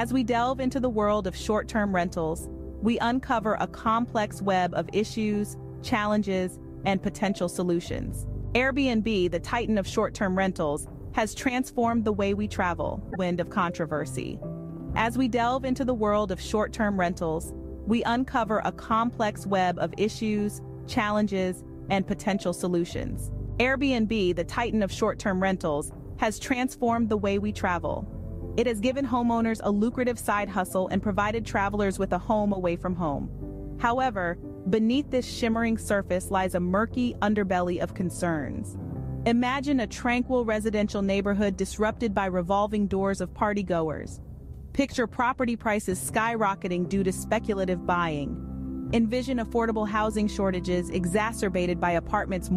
As we delve into the world of short-term rentals, we uncover a complex web of issues, challenges, and potential solutions. Airbnb, the titan of short-term rentals, has transformed the way we travel. Wind of controversy. As we delve into the world of short-term rentals, we uncover a complex web of issues, challenges, and potential solutions. Airbnb, the titan of short-term rentals, has transformed the way we travel. It has given homeowners a lucrative side hustle and provided travelers with a home away from home. However, beneath this shimmering surface lies a murky underbelly of concerns. Imagine a tranquil residential neighborhood disrupted by revolving doors of partygoers. Picture property prices skyrocketing due to speculative buying. Envision affordable housing shortages exacerbated by apartments